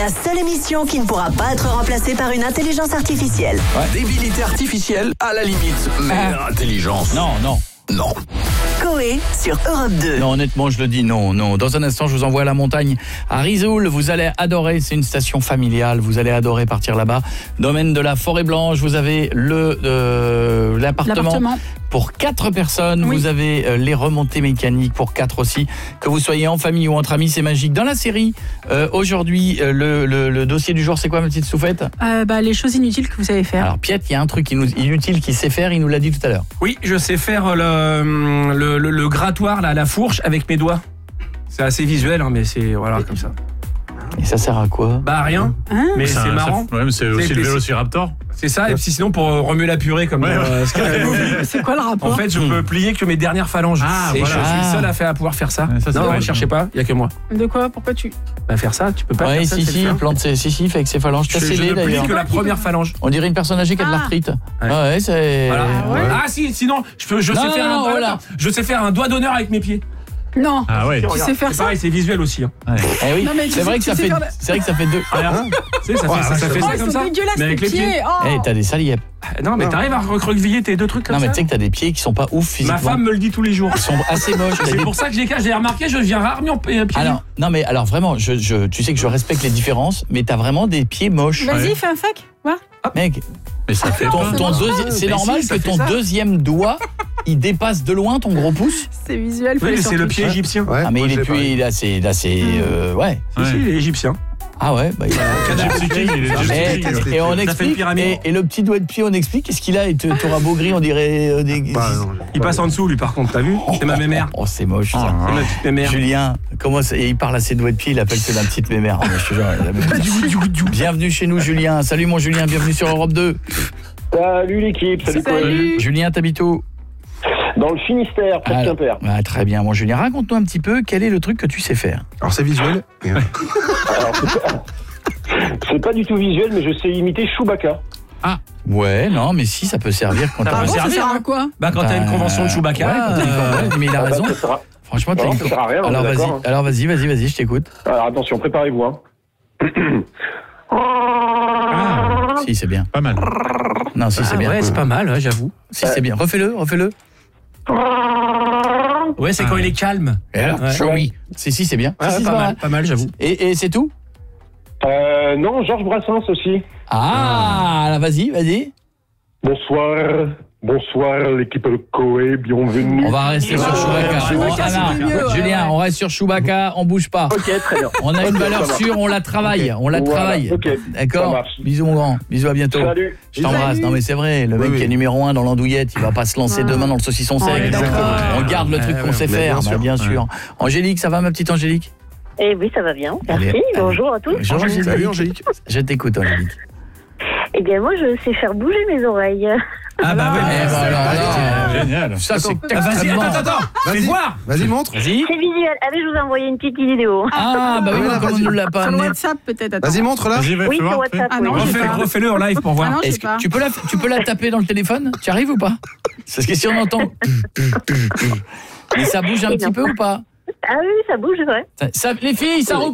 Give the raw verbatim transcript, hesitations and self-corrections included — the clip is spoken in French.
La seule émission qui ne pourra pas être remplacée par une intelligence artificielle. Ouais. Débilité artificielle à la limite, mais Ah. intelligence. Non, non. Non. Coé sur Europe deux. Non, honnêtement, je le dis, non, non. Dans un instant, je vous envoie à la montagne, à Risoul. Vous allez adorer, c'est une station familiale. Vous allez adorer partir là-bas. Domaine de la Forêt Blanche, vous avez le euh, l'appartement. L'appartement. Pour quatre personnes, Oui. vous avez euh, les remontées mécaniques pour quatre aussi. Que vous soyez en famille ou entre amis, c'est magique. Dans la série, euh, aujourd'hui, euh, le, le, le dossier du jour, c'est quoi, ma petite Soufette? Euh, bah, les choses inutiles que vous savez faire. Alors, Piet, il y a un truc qui nous, inutile qu'il sait faire, il nous l'a dit tout à l'heure. Oui, je sais faire le, le, le, le grattoir, là, la fourche avec mes doigts. C'est assez visuel, hein, mais c'est voilà comme ça. Et ça sert à quoi? Bah rien, Hein mais c'est un- marrant. ça- ouais, mais c'est aussi C'est- le c'est- Vélociraptor. C'est ça, et puis sinon pour euh, remuer la purée comme Ouais, dans, euh, Scary Movie. C'est quoi le rapport? En fait, je peux plier que mes dernières phalanges. Ah, et voilà. je suis le Ah. seul à, faire, à pouvoir faire ça. Ouais, ça, c'est non, vrai. ne cherchez pas, il y a que moi. De quoi? Pourquoi tu... Bah faire ça, tu peux pas Ouais, faire ça. si, c'est si, le il faire. plante ses, si, si, il fait avec ses phalanges. Je, T'as je scellé ne plie d'ailleurs. que la première phalange. On dirait une personne âgée qui a de Ah. l'arthrite. Ouais. Ah ouais, c'est... Voilà. ouais. Ah si, sinon, je, peux, je, Non, sais non, faire non, un, voilà. attends, je sais faire un doigt d'honneur avec mes pieds. Non. Ah ouais. Tu sais faire C'est ça? pareil, c'est visuel aussi. Hein. Eh oui, Non, mais tu c'est sais- vrai que tu ça sais fait, faire le- c'est vrai que ça fait deux. Regarde. Tu sais, ça fait ça, ça, fait Oh, ça ils comme sont ça. dégueulasses, Mais avec tes les pieds. pieds. Oh. Eh, t'as des salièpes. Non, mais t'arrives à recroqueviller tes deux trucs comme Non, mais ça. tu sais que t'as des pieds qui sont pas ouf physiquement. Ma femme me le dit tous les jours. Ils sont assez moches. T'as C'est des- pour ça que je les cache. J'ai remarqué, je viens rarement pieds pieds nus. Alors, non mais alors vraiment, je, je, tu sais que je respecte les différences, mais t'as vraiment des pieds moches. Vas-y, Ouais. fais un fuck. Ouais. Mec, Mais ça fait ton, pas. ton deuxi- c'est Mais normal si, ça que fait ton ça. deuxième doigt, il dépasse de loin ton gros pouce. C'est visuel. faut Oui, aller mais sur c'est le Twitch. pied égyptien. Ouais, Ah mais moi, il est j'ai plus, pareil. il a c'est là c'est euh, ouais. Si, si, il est égyptien. Ah ouais, bah il a... Gypsy King, il est Gypsy Et, King. et on Ça fait une explique, pyramide. et, et le petit doigt de pied, on explique qu'est-ce qu'il a et tu auras beau gris, on dirait euh, des. Bah, non, Il passe en dessous, lui, par contre, t'as vu? C'est ma mémère. Oh, c'est moche ça. C'est ma petite mémère. Julien, comment ça, et il parle à ses doigts de pied, il appelle ça la petite mémère. Oh, mais je te jure, il a même- Bienvenue chez nous, Julien. Salut mon Julien, bienvenue sur Europe deux. Salut l'équipe, salut Coé. Salut. Julien, t'habites où? Dans le Finistère, près de Alors, Quimper. ah, très bien, mon Julien. Raconte-nous un petit peu quel est le truc que tu sais faire. Alors c'est visuel. Et, euh, Alors, c'est pas- c'est pas du tout visuel, mais je sais imiter Chewbacca. Ouais, non, mais si, ça peut servir quand Ça t'as peut Ah bon, ça servir, sert à hein. quoi? Bah, quand t'as une convention de Chewbacca. Ouais, quand t'as une convention, mais il a Ah bah, raison. ça sera- Franchement, t'as Non, une ça sert à rien, on est Alors vas-y, d'accord, hein. alors vas-y, vas-y, vas-y, je t'écoute. Alors attention, préparez-vous. Hein. Ah, Si, c'est bien. pas mal. Non, si, c'est Ah bien. ouais, c'est pas mal, ouais, j'avoue. Si, c'est bien. Refais-le, refais-le. Ouais, c'est quand il est calme. Et alors, Ouais. show me. Si, si, c'est bien. Ouais, Si, si, pas c'est mal, pas mal, j'avoue. Et, et c'est tout? Euh, non, Georges Brassens aussi. Ah, là, vas-y, vas-y. Bonsoir, bonsoir l'équipe de Coé, bienvenue. On va rester sur Chewbacca. Chewbacca, Oh, ah, c'était non. mieux, ouais, Julien, ouais. on reste sur Chewbacca, on bouge pas. Ok, très bien. On a une valeur Ça va. sûre, on la travaille, on la Voilà, travaille. ok, ça D'accord? marche. Bisous mon grand, bisous, à bientôt. Salut. Je t'embrasse. Salut. Non mais c'est vrai, le Oui, mec oui. qui est numéro un dans l'andouillette, il va pas se lancer Ah. demain dans le saucisson On sec. est d'accord. On garde le Ouais, truc ouais, qu'on ouais. sait Mais faire, bien bah, sûr. bien sûr. Angélique, ça va ma petite Angélique? Eh oui, ça va bien. Merci. Allez, allez. Bonjour à tous. Bonjour Angélique. Salut Angélique. Je t'écoute Angélique. Eh bien, moi, je sais faire bouger mes oreilles. Ah bah ouais, Eh mais ben alors là, Génial. ça c'est Ah, Vas-y, extrêmement- attends, attends, attends. Fais Vas-y. voir. Vas-y montre. Vas-y. C'est visuel. Allez, je vous ai envoyé une petite vidéo. Ah bah oui, Ah, comme on vas-y. ne l'a pas Sur le amené. WhatsApp, peut-être. Attends. Vas-y montre là. Vas-y, va, Oui, fais sur voir, fais. WhatsApp. Ah oui. non, je sais Refais- pas. Refais-le en live pour voir. Ah non, je Est-ce sais que pas. tu peux la tu peux la taper dans le téléphone? Tu arrives ou pas? Parce que si on entend mais ça bouge un Et petit non. peu ou pas? Ah oui, ça bouge, c'est vrai. Ça- ça- les filles, ça